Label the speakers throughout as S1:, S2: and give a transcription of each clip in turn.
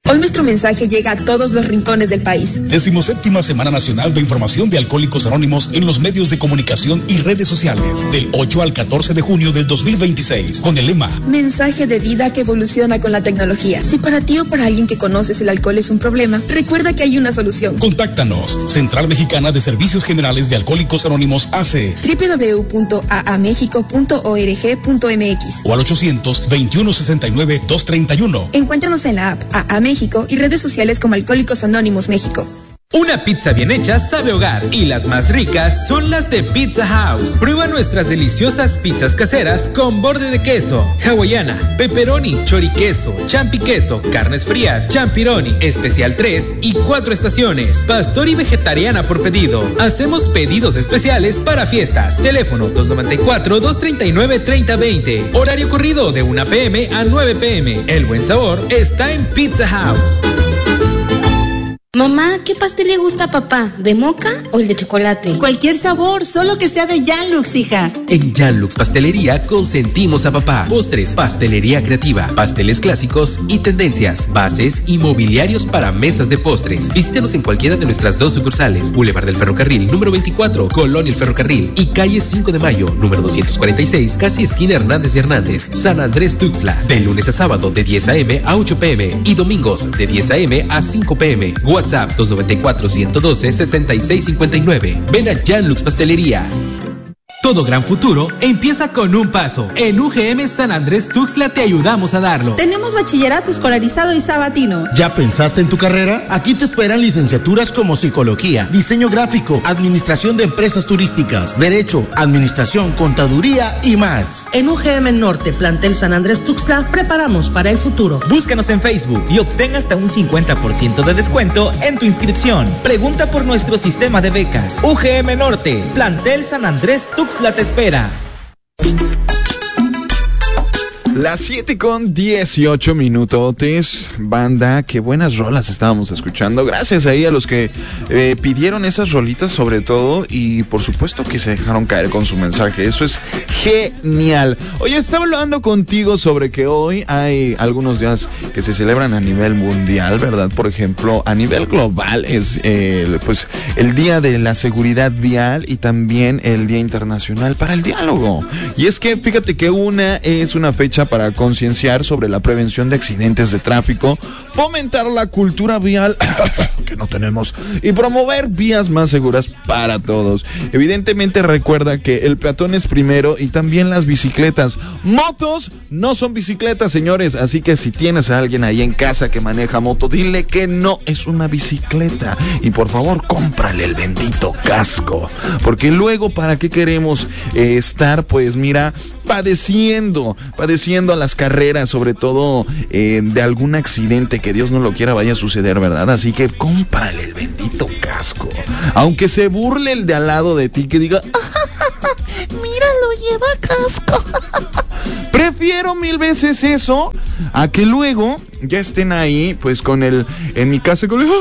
S1: Hoy nuestro mensaje llega a todos los rincones del país.
S2: 17ª Semana Nacional de Información de Alcohólicos Anónimos en los medios de comunicación y redes sociales, del 8 al 14 de junio del 2026, con el lema
S1: Mensaje de vida que evoluciona con la tecnología. Si para ti o para alguien que conoces el alcohol es un problema, recuerda que hay una solución.
S2: Contáctanos. Central Mexicana de Servicios Generales de Alcohólicos Anónimos AC.
S1: www.aamexico.org.mx
S2: o al 800-2169-231.
S1: Encuéntranos en la app AA México y redes sociales como Alcohólicos Anónimos México.
S3: Una pizza bien hecha sabe hogar y las más ricas son las de Pizza House. Prueba nuestras deliciosas pizzas caseras con borde de queso, hawaiana, pepperoni, choriqueso, champiqueso, carnes frías, champironi, especial 3 y 4 estaciones, pastor y vegetariana por pedido. Hacemos pedidos especiales para fiestas. Teléfono 294-239-3020. Horario corrido de 1 p.m. a 9 p.m. El buen sabor está en Pizza House.
S4: Mamá, ¿qué pastel le gusta a papá? ¿De moca o el de chocolate?
S5: Cualquier sabor, solo que sea de Janlux, hija.
S3: En Janlux Pastelería consentimos a papá. Postres, pastelería creativa, pasteles clásicos y tendencias, bases y mobiliarios para mesas de postres. Visítanos en cualquiera de nuestras 2 sucursales: Boulevard del Ferrocarril, número 24, Colonia El Ferrocarril, y calle 5 de Mayo, número 246, casi esquina Hernández y Hernández, San Andrés Tuxtla. De lunes a sábado de 10 a.m. a 8 p.m. y domingos de 10 a.m. a 5 p.m. WhatsApp 294-112-6659. Ven a Janlux Pastelería. Todo gran futuro empieza con un paso. En UGM San Andrés Tuxtla te ayudamos a darlo.
S5: Tenemos bachillerato escolarizado y sabatino.
S6: ¿Ya pensaste en tu carrera? Aquí te esperan licenciaturas como psicología, diseño gráfico, administración de empresas turísticas, derecho, administración, contaduría y más.
S5: En UGM Norte, plantel San Andrés Tuxtla, preparamos para el futuro.
S7: Búscanos en Facebook y obtén hasta un 50% de descuento en tu inscripción. Pregunta por nuestro sistema de becas. UGM Norte, plantel San Andrés Tuxtla te espera.
S8: Las 7:18, banda, qué buenas rolas estábamos escuchando. Gracias ahí a los que pidieron esas rolitas sobre todo, y por supuesto que se dejaron caer con su mensaje. Eso es genial. Oye, estaba hablando contigo sobre que hoy hay algunos días que se celebran a nivel mundial, ¿verdad? Por ejemplo, a nivel global es pues el Día de la Seguridad Vial y también el Día Internacional para el Diálogo. Y es que fíjate que es una fecha para concienciar sobre la prevención de accidentes de tráfico, fomentar la cultura vial que no tenemos y promover vías más seguras para todos. Evidentemente recuerda que el peatón es primero y también las bicicletas. Motos no son bicicletas, señores, así que si tienes a alguien ahí en casa que maneja moto, dile que no es una bicicleta y por favor cómprale el bendito casco, porque luego ¿para qué queremos estar, pues mira, padeciendo a las carreras, sobre todo de algún accidente que Dios no lo quiera vaya a suceder, ¿verdad? Así que cómprale el bendito casco, aunque se burle el de al lado de ti, que diga míralo, lleva casco. Prefiero 1000 veces eso a que luego ya estén ahí pues con el, en mi casa con el...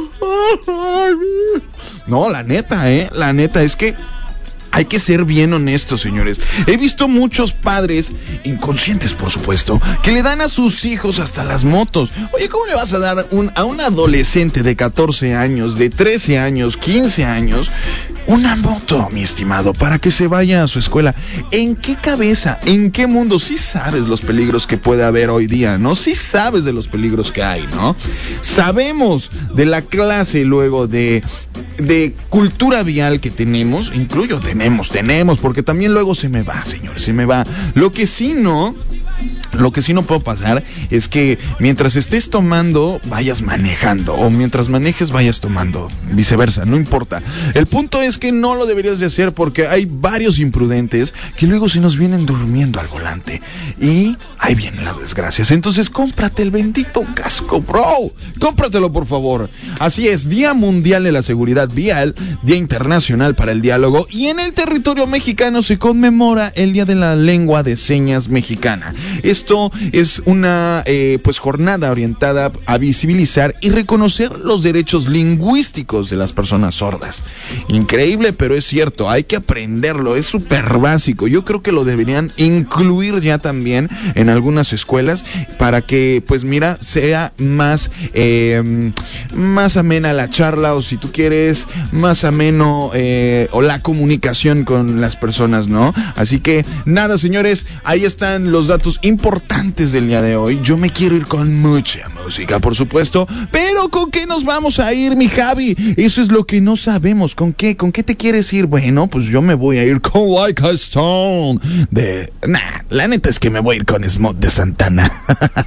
S8: No, la neta es que hay que ser bien honestos, señores. He visto muchos padres, inconscientes por supuesto, que le dan a sus hijos hasta las motos. Oye, ¿cómo le vas a dar a un adolescente de 14 años, de 13 años, 15 años, una moto, mi estimado, para que se vaya a su escuela? ¿En qué cabeza, en qué mundo? Sí sabes los peligros que puede haber hoy día, ¿no? Sí sabes de los peligros que hay, ¿no? Sabemos de la clase luego de cultura vial que tenemos, tenemos, porque también luego se me va, señores, se me va. Lo que sí no puedo pasar es que mientras estés tomando vayas manejando, o mientras manejes vayas tomando, viceversa, no importa. El punto es que no lo deberías de hacer, porque hay varios imprudentes que luego se nos vienen durmiendo al volante y ahí vienen las desgracias. Entonces cómprate el bendito casco, bro, cómpratelo por favor. Así es, Día Mundial de la Seguridad Vial, Día Internacional para el Diálogo, y en el territorio mexicano se conmemora el Día de la Lengua de Señas Mexicana. Esto Esto es una pues jornada orientada a visibilizar y reconocer los derechos lingüísticos de las personas sordas. Increíble, pero es cierto, hay que aprenderlo, es súper básico. Yo creo que lo deberían incluir ya también en algunas escuelas para que, pues mira, sea más amena la charla, o si tú quieres, más ameno o la comunicación con las personas, ¿no? Así que nada, señores, ahí están los datos importantes del día de hoy. Yo me quiero ir con mucha música, por supuesto, pero ¿con qué nos vamos a ir, mi Javi? Eso es lo que no sabemos. ¿Con qué te quieres ir? Bueno, pues yo me voy a ir con Like a Stone la neta es que me voy a ir con Smooth de Santana.